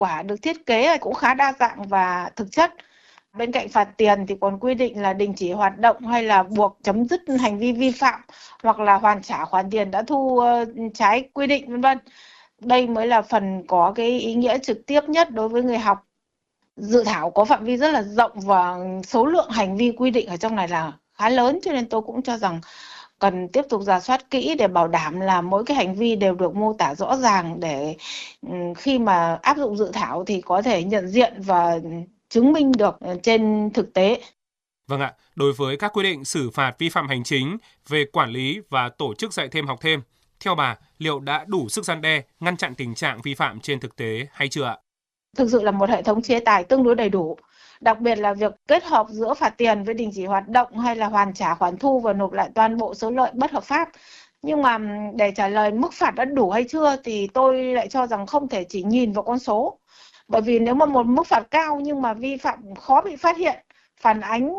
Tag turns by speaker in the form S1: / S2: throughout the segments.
S1: quả được thiết kế là cũng khá đa dạng và thực chất. Bên cạnh phạt tiền thì còn quy định là đình chỉ hoạt động hay là buộc chấm dứt hành vi vi phạm hoặc là hoàn trả khoản tiền đã thu trái quy định, vân vân. Đây mới là phần có cái ý nghĩa trực tiếp nhất đối với người học. Dự thảo có phạm vi rất là rộng và số lượng hành vi quy định ở trong này là khá lớn, cho nên tôi cũng cho rằng cần tiếp tục rà soát kỹ để bảo đảm là mỗi cái hành vi đều được mô tả rõ ràng để khi mà áp dụng dự thảo thì có thể nhận diện và chứng minh được trên thực tế.
S2: Vâng ạ, đối với các quy định xử phạt vi phạm hành chính về quản lý và tổ chức dạy thêm học thêm, theo bà, liệu đã đủ sức răn đe, ngăn chặn tình trạng vi phạm trên thực tế hay chưa ạ?
S1: Thực sự là một hệ thống chế tài tương đối đầy đủ. Đặc biệt là việc kết hợp giữa phạt tiền với đình chỉ hoạt động hay là hoàn trả khoản thu và nộp lại toàn bộ số lợi bất hợp pháp. Nhưng mà để trả lời mức phạt đã đủ hay chưa thì tôi lại cho rằng không thể chỉ nhìn vào con số. Bởi vì nếu mà một mức phạt cao nhưng mà vi phạm khó bị phát hiện, phản ánh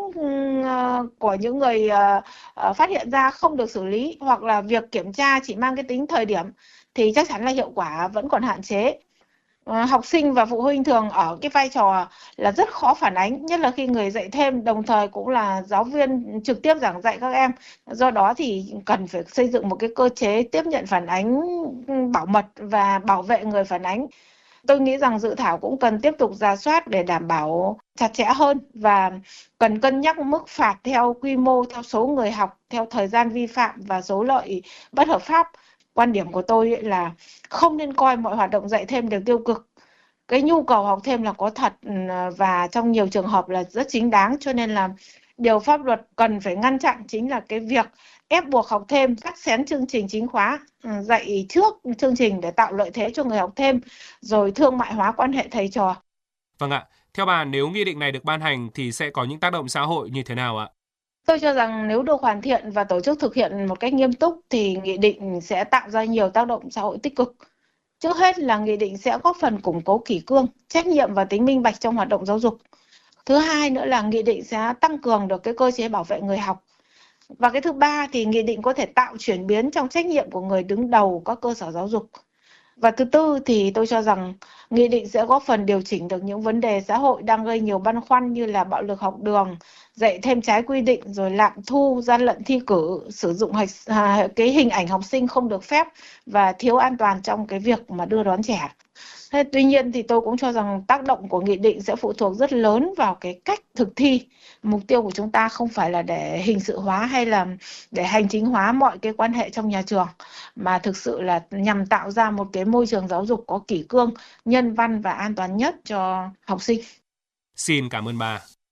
S1: của những người phát hiện ra không được xử lý hoặc là việc kiểm tra chỉ mang cái tính thời điểm thì chắc chắn là hiệu quả vẫn còn hạn chế. Học sinh và phụ huynh thường ở cái vai trò là rất khó phản ánh, nhất là khi người dạy thêm đồng thời cũng là giáo viên trực tiếp giảng dạy các em. Do đó thì cần phải xây dựng một cái cơ chế tiếp nhận phản ánh bảo mật và bảo vệ người phản ánh. Tôi nghĩ rằng dự thảo cũng cần tiếp tục rà soát để đảm bảo chặt chẽ hơn và cần cân nhắc mức phạt theo quy mô, theo số người học, theo thời gian vi phạm và số lợi bất hợp pháp. Quan điểm của tôi là không nên coi mọi hoạt động dạy thêm đều tiêu cực. Cái nhu cầu học thêm là có thật và trong nhiều trường hợp là rất chính đáng, cho nên là điều pháp luật cần phải ngăn chặn chính là cái việc ép buộc học thêm, cắt xén chương trình chính khóa, dạy trước chương trình để tạo lợi thế cho người học thêm, rồi thương mại hóa quan hệ thầy trò.
S2: Vâng ạ, theo bà nếu nghị định này được ban hành thì sẽ có những tác động xã hội như thế nào ạ?
S1: Tôi cho rằng nếu được hoàn thiện và tổ chức thực hiện một cách nghiêm túc thì nghị định sẽ tạo ra nhiều tác động xã hội tích cực. Trước hết là nghị định sẽ góp phần củng cố kỷ cương, trách nhiệm và tính minh bạch trong hoạt động giáo dục. Thứ hai nữa là nghị định sẽ tăng cường được cái cơ chế bảo vệ người học. Và cái thứ ba thì nghị định có thể tạo chuyển biến trong trách nhiệm của người đứng đầu các cơ sở giáo dục. Và thứ tư thì tôi cho rằng nghị định sẽ góp phần điều chỉnh được những vấn đề xã hội đang gây nhiều băn khoăn như là bạo lực học đường, dạy thêm trái quy định, rồi lạm thu, gian lận thi cử, sử dụng cái hình ảnh học sinh không được phép và thiếu an toàn trong cái việc mà đưa đón trẻ. Tuy nhiên thì tôi cũng cho rằng tác động của nghị định sẽ phụ thuộc rất lớn vào cái cách thực thi. Mục tiêu của chúng ta không phải là để hình sự hóa hay là để hành chính hóa mọi cái quan hệ trong nhà trường, mà thực sự là nhằm tạo ra một cái môi trường giáo dục có kỷ cương, nhân văn và an toàn nhất cho học sinh.
S2: Xin cảm ơn bà.